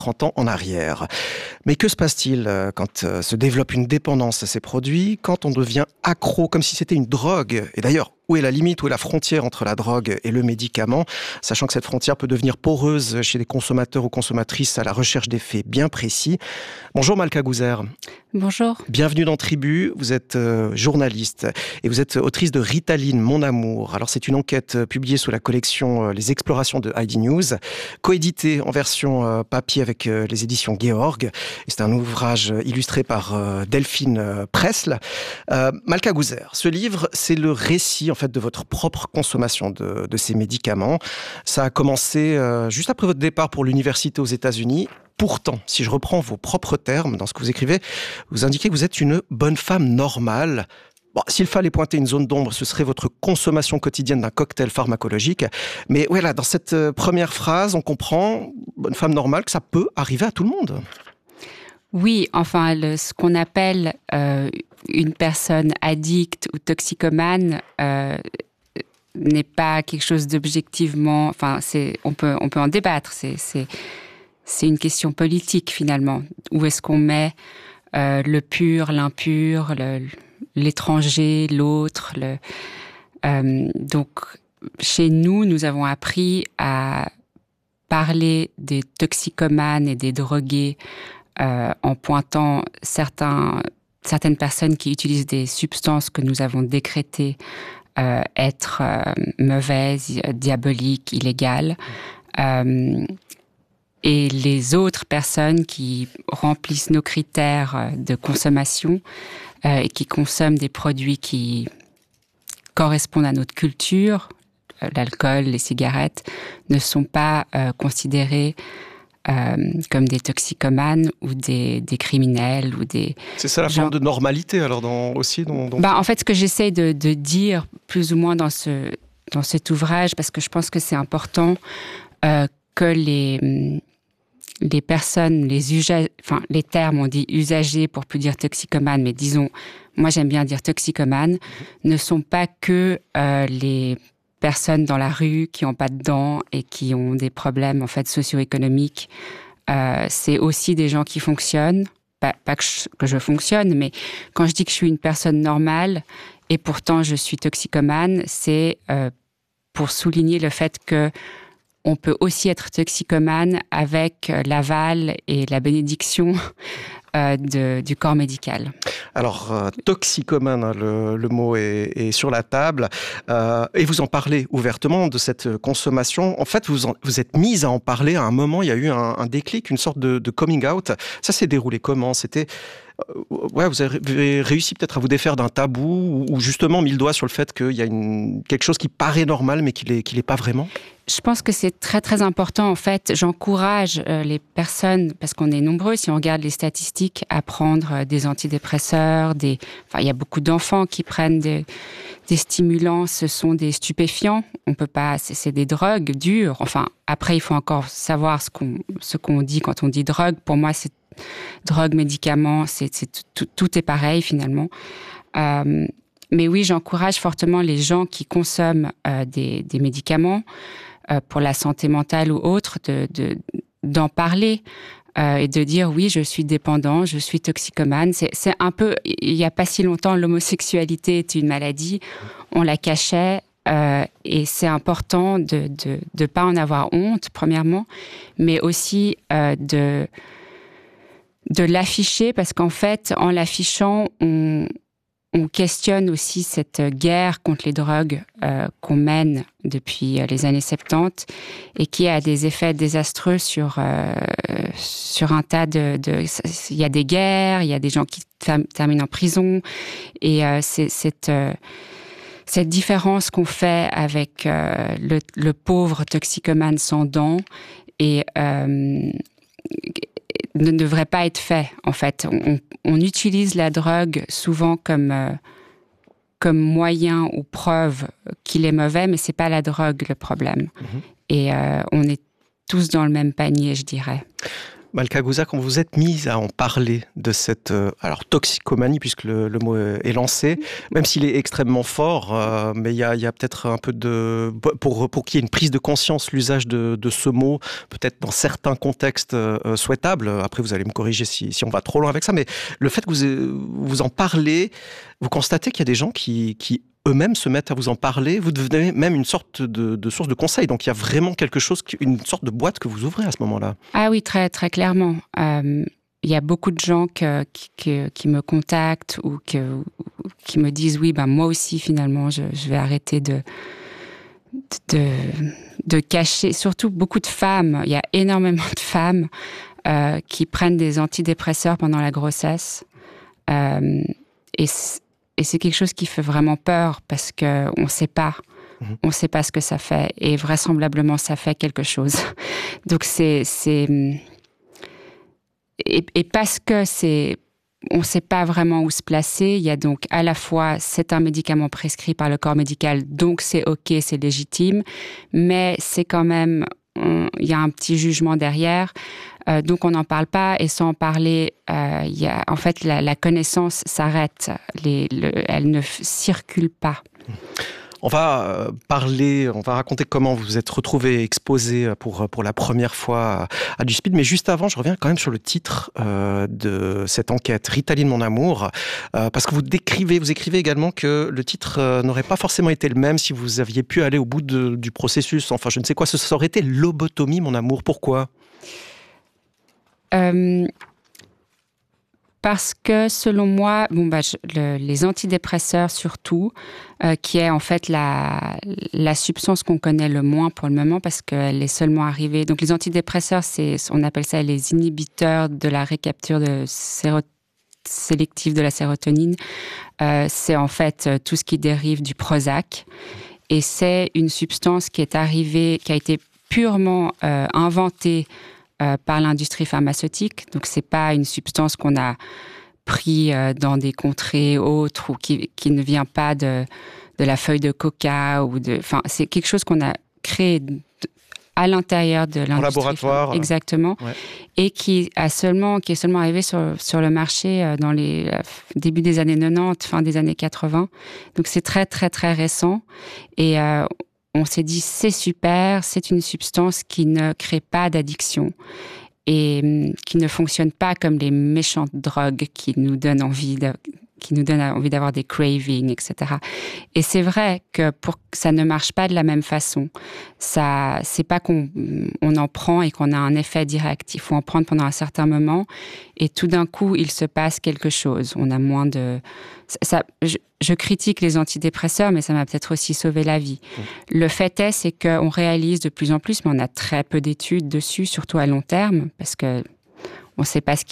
30 ans en arrière. Mais que se passe-t-il quand se développe une dépendance à ces produits, quand on devient accro, comme si c'était une drogue? Et d'ailleurs, où est la limite, où est la frontière entre la drogue et le médicament, sachant que cette frontière peut devenir poreuse chez les consommateurs ou consommatrices à la recherche d'effets bien précis. Bonjour Malka Gouzer. Bonjour. Bienvenue dans Tribu, vous êtes journaliste et vous êtes autrice de Ritaline, mon amour. Alors c'est une enquête publiée sous la collection Les Explorations de Heidi News, coéditée en version papier avec les éditions Georg. Et c'est un ouvrage illustré par Delphine Presle. Malka Gouzer, ce livre, c'est le récit en fait de votre propre consommation de ces médicaments. Ça a commencé juste après votre départ pour l'université aux États-Unis. Pourtant, si je reprends vos propres termes dans ce que vous écrivez, vous indiquez que vous êtes une bonne femme normale. Bon, s'il fallait pointer une zone d'ombre, ce serait votre consommation quotidienne d'un cocktail pharmacologique. Mais voilà, dans cette première phrase, on comprend, bonne femme normale, que ça peut arriver à tout le monde. Oui, enfin, ce qu'on appelle une personne addicte ou toxicomane n'est pas quelque chose d'objectivement... Enfin, on peut en débattre, c'est une question politique, finalement. Où est-ce qu'on met le pur, l'impur, l'étranger, l'autre Donc, chez nous, nous avons appris à parler des toxicomanes et des drogués en pointant certaines personnes qui utilisent des substances que nous avons décrétées être mauvaises, diaboliques, illégales. Et les autres personnes qui remplissent nos critères de consommation et qui consomment des produits qui correspondent à notre culture, l'alcool, les cigarettes, ne sont pas considérés comme des toxicomanes ou des criminels ou des... C'est ça la forme de normalité alors aussi En fait, ce que j'essaie de dire plus ou moins dans cet ouvrage, parce que je pense que c'est important que les personnes, les termes, on dit usagers pour plus dire toxicomane, mais disons, moi j'aime bien dire toxicomane, ne sont pas que les personnes dans la rue qui n'ont pas de dents et qui ont des problèmes en fait socio-économiques. C'est aussi des gens qui fonctionnent, pas que je fonctionne, mais quand je dis que je suis une personne normale et pourtant je suis toxicomane, c'est pour souligner le fait que on peut aussi être toxicomane avec l'aval et la bénédiction du corps médical. Alors, toxicomane, le mot est sur la table, et vous en parlez ouvertement de cette consommation. En fait, vous êtes mise à en parler à un moment, il y a eu un déclic, une sorte de coming out. Ça s'est déroulé comment? C'était... vous avez réussi peut-être à vous défaire d'un tabou ou justement mis le doigt sur le fait qu'il y a quelque chose qui paraît normal mais qui l'est pas vraiment? Je pense que c'est très très important. En fait, j'encourage les personnes, parce qu'on est nombreux, si on regarde les statistiques, à prendre des antidépresseurs. Il y a beaucoup d'enfants qui prennent des stimulants. Ce sont des stupéfiants. On peut pas. C'est des drogues dures. Enfin, après, il faut encore savoir ce qu'on dit quand on dit drogue. Pour moi, c'est drogue, médicaments. Tout est pareil finalement. Mais oui, j'encourage fortement les gens qui consomment des médicaments pour la santé mentale ou autre, d'en parler et de dire oui, je suis dépendant, je suis toxicomane. C'est un peu, il n'y a pas si longtemps, l'homosexualité était une maladie, on la cachait et c'est important de pas en avoir honte, premièrement, mais aussi de l'afficher parce qu'en fait, en l'affichant, on questionne aussi cette guerre contre les drogues qu'on mène depuis les années 70 et qui a des effets désastreux sur un tas il y a des guerres, il y a des gens qui terminent en prison et cette différence qu'on fait avec le pauvre toxicomane sans dents et ne devrait pas être fait, en fait. On utilise la drogue souvent comme moyen ou preuve qu'il est mauvais, mais c'est pas la drogue le problème. Et on est tous dans le même panier, je dirais. Malka Gouza, quand vous vous êtes mise à en parler de cette toxicomanie, puisque le mot est lancé, même s'il est extrêmement fort, mais il y a peut-être un peu de... Pour qu'il y ait une prise de conscience, l'usage de ce mot, peut-être dans certains contextes souhaitables, après vous allez me corriger si on va trop loin avec ça, mais le fait que vous en parlez, vous constatez qu'il y a des gens qui eux-mêmes se mettent à vous en parler, vous devenez même une sorte de source de conseil. Donc il y a vraiment quelque chose, une sorte de boîte que vous ouvrez à ce moment-là. Ah oui, très, très clairement. Il y a beaucoup de gens qui me contactent ou qui me disent oui, moi aussi finalement, je vais arrêter de cacher. Surtout beaucoup de femmes. Il y a énormément de femmes qui prennent des antidépresseurs pendant la grossesse. Et c'est quelque chose qui fait vraiment peur parce qu'on ne sait pas. On ne sait pas ce que ça fait. Et vraisemblablement, ça fait quelque chose. Donc, et parce que on ne sait pas vraiment où se placer, il y a donc à la fois, c'est un médicament prescrit par le corps médical, donc c'est OK, c'est légitime, mais c'est quand même, il y a un petit jugement derrière. Donc on n'en parle pas, et sans en parler, en fait la connaissance s'arrête, elle ne circule pas. On va raconter comment vous vous êtes retrouvé exposé pour la première fois à du speed, mais juste avant, je reviens quand même sur le titre de cette enquête, Ritaline mon amour, parce que vous écrivez également que le titre n'aurait pas forcément été le même si vous aviez pu aller au bout du processus, enfin je ne sais quoi, ça aurait été lobotomie mon amour, pourquoi ? Parce que selon moi, les antidépresseurs surtout, qui est en fait la substance qu'on connaît le moins pour le moment parce qu'elle est seulement arrivée. Donc les antidépresseurs, on appelle ça les inhibiteurs de la récapture sélective de la sérotonine. C'est en fait tout ce qui dérive du Prozac. Et c'est une substance qui a été purement inventée par l'industrie pharmaceutique. Donc, c'est pas une substance qu'on a pris dans des contrées autres ou qui ne vient pas de la feuille de coca c'est quelque chose qu'on a créé à l'intérieur de l'industrie. En laboratoire. Exactement. Ouais. Et qui est seulement arrivé sur le marché dans les début des années 90, fin des années 80. Donc, c'est très, très, très récent. Et on s'est dit, c'est super, c'est une substance qui ne crée pas d'addiction et qui ne fonctionne pas comme les méchantes drogues qui nous donnent envie d'avoir des cravings, etc. Et c'est vrai que ça ne marche pas de la même façon. C'est pas qu'on en prend et qu'on a un effet direct. Il faut en prendre pendant un certain moment et tout d'un coup, il se passe quelque chose. On a moins de... Je critique les antidépresseurs, mais ça m'a peut-être aussi sauvé la vie. Le fait c'est qu'on réalise de plus en plus, mais on a très peu d'études dessus, surtout à long terme, parce que on ne sait pas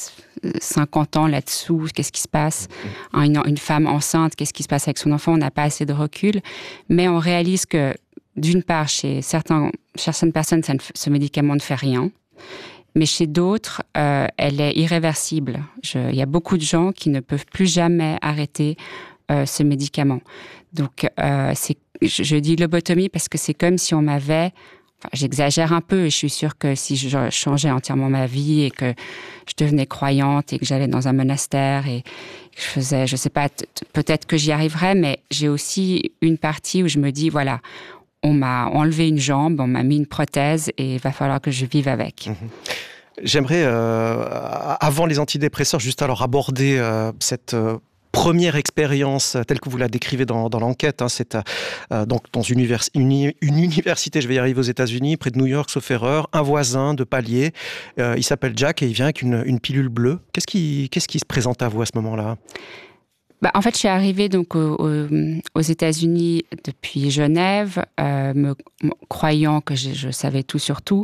50 ans là-dessous, qu'est-ce qui se passe. Une femme enceinte, qu'est-ce qui se passe avec son enfant, on n'a pas assez de recul. Mais on réalise que, d'une part, chez certaines personnes, ce médicament ne fait rien. Mais chez d'autres, elle est irréversible. Il y a beaucoup de gens qui ne peuvent plus jamais arrêter ce médicament. Donc, je dis lobotomie parce que c'est comme si on m'avait... Enfin, j'exagère un peu et je suis sûre que si je changeais entièrement ma vie et que je devenais croyante et que j'allais dans un monastère et que je faisais, je sais pas, peut-être que j'y arriverais, mais j'ai aussi une partie où je me dis, voilà, on m'a enlevé une jambe, on m'a mis une prothèse et il va falloir que je vive avec. J'aimerais, avant les antidépresseurs, juste alors aborder cette... première expérience telle que vous la décrivez dans l'enquête, c'est donc dans une université, je vais y arriver aux États-Unis, près de New York, sauf erreur, un voisin de palier, il s'appelle Jack et il vient avec une pilule bleue. Qu'est-ce qui se présente à vous à ce moment-là ? En fait, je suis arrivée donc aux États-Unis depuis Genève, croyant que je savais tout sur tout,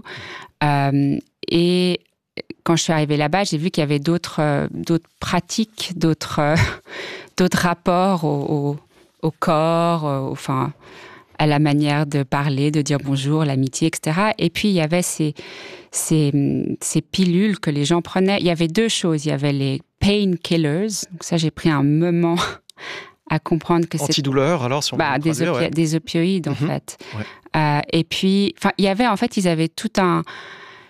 et quand je suis arrivée là-bas, j'ai vu qu'il y avait d'autres pratiques, d'autres rapports au corps, à la manière de parler, de dire bonjour, l'amitié, etc. Et puis, il y avait ces pilules que les gens prenaient. Il y avait deux choses. Il y avait les painkillers. Donc ça, j'ai pris un moment à comprendre que c'est... Antidouleur, alors, si on veut traduire, des opioïdes, en fait. Ouais. Et puis, ils avaient tout un...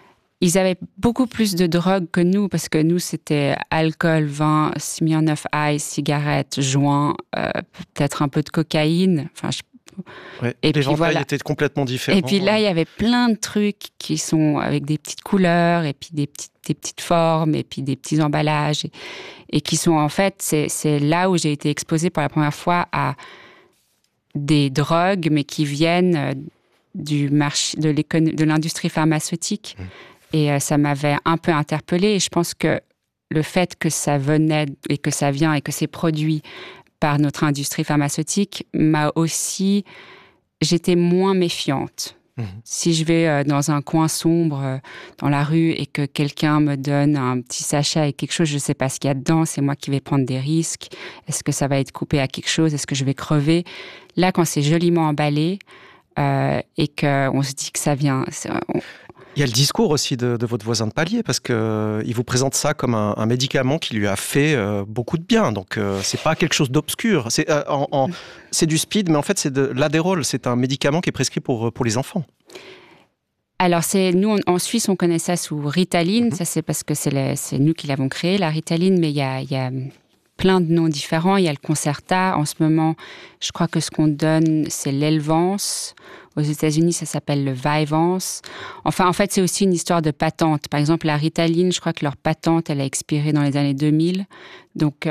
ils avaient beaucoup plus de drogue que nous, parce que nous, c'était alcool, vin, Smirnoff Ice, cigarettes, joints, peut-être un peu de cocaïne. Enfin, ouais. Et puis voilà, étaient complètement différents. Et puis là, il y avait plein de trucs qui sont avec des petites couleurs, et puis des petites formes, et puis des petits emballages, et qui sont en fait, c'est là où j'ai été exposée pour la première fois à des drogues, mais qui viennent du marché, de l'industrie pharmaceutique. Et ça m'avait un peu interpellée. Et je pense que le fait que ça venait et que ça vient et que c'est produit par notre industrie pharmaceutique m'a aussi... J'étais moins méfiante. Si je vais dans un coin sombre dans la rue et que quelqu'un me donne un petit sachet avec quelque chose, je ne sais pas ce qu'il y a dedans, c'est moi qui vais prendre des risques. Est-ce que ça va être coupé à quelque chose? Est-ce que je vais crever? Là, quand c'est joliment emballé et qu'on se dit que ça vient... Il y a le discours aussi de votre voisin de palier, parce qu'il vous présente ça comme un médicament qui lui a fait beaucoup de bien. Donc, c'est pas quelque chose d'obscur. C'est du speed, mais en fait, c'est de l'Adderall. C'est un médicament qui est prescrit pour les enfants. Alors, nous, en Suisse, on connaît ça sous Ritaline. Ça, c'est parce que c'est nous qui l'avons créé, la Ritaline. Mais il y a plein de noms différents. Il y a le Concerta. En ce moment, je crois que ce qu'on donne, c'est l'Elvance. Aux États-Unis, ça s'appelle le Vyvanse. Enfin, en fait, c'est aussi une histoire de patente. Par exemple, la Ritaline, je crois que leur patente, elle a expiré dans les années 2000. Donc,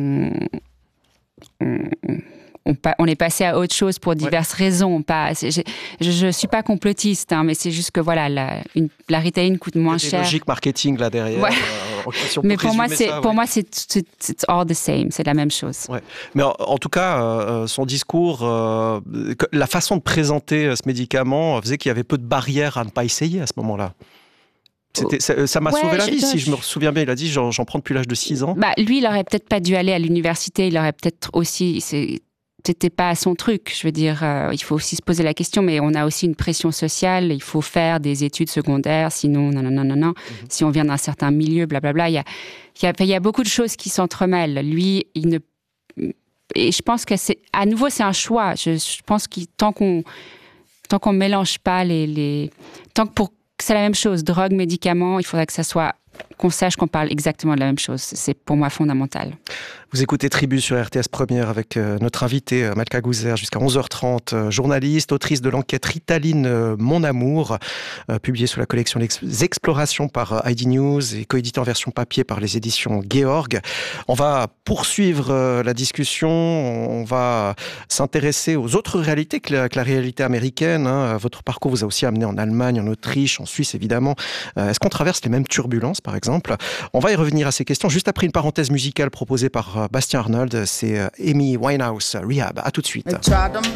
on est passé à autre chose pour diverses raisons. Je ne suis pas complotiste, mais c'est juste que voilà, la Ritaline coûte moins cher. Il y a des logiques marketing là derrière. Ouais. Mais pour moi, c'est all the same, c'est la même chose. Ouais. Mais en tout cas, son discours, la façon de présenter ce médicament faisait qu'il y avait peu de barrières à ne pas essayer à ce moment-là. Ça m'a sauvé la vie, si je me souviens bien. Il a dit, j'en prends depuis l'âge de 6 ans. Lui, il n'aurait peut-être pas dû aller à l'université, il aurait peut-être aussi... C'était pas son truc, je veux dire, il faut aussi se poser la question, mais on a aussi une pression sociale, il faut faire des études secondaires, sinon, non. Si on vient d'un certain milieu, blablabla, il y a beaucoup de choses qui s'entremêlent. Lui, et je pense que c'est un choix. Je pense que tant qu'on mélange pas tant que c'est la même chose, drogue, médicaments, il faudrait que ça soit qu'on sache qu'on parle exactement de la même chose. C'est pour moi fondamental. Vous écoutez Tribu sur RTS Première avec notre invitée Malka Gouzer jusqu'à 11h30, journaliste, autrice de l'enquête Ritaline Mon Amour, publiée sous la collection Les Explorations par ID News et coéditée en version papier par les éditions Georg. On va poursuivre la discussion, on va s'intéresser aux autres réalités que la réalité américaine. Votre parcours vous a aussi amené en Allemagne, en Autriche, en Suisse évidemment. Est-ce qu'on traverse les mêmes turbulences par exemple? On va y revenir à ces questions juste après une parenthèse musicale proposée par Bastien Arnold. C'est Amy Winehouse, Rehab. À tout de suite.